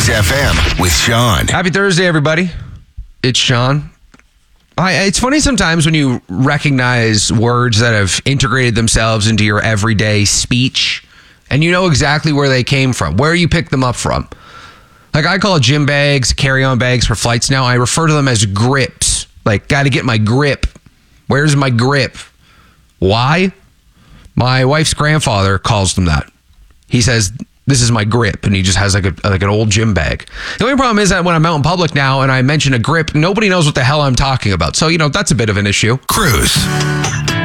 Kiss FM with Sean. Happy Thursday, everybody. It's Sean. It's funny sometimes when you recognize words that have integrated themselves into your everyday speech and you know exactly where they came from, where you picked them up from. Like I call gym bags, carry-on bags for flights now. I refer to them as grips. Like, got to get my grip. Where's my grip? Why? My wife's grandfather calls them that. He says, this is my grip, and he just has like an old gym bag. The only problem is that when I'm out in public now and I mention a grip, nobody knows what the hell I'm talking about. So, that's a bit of an issue. Cruise.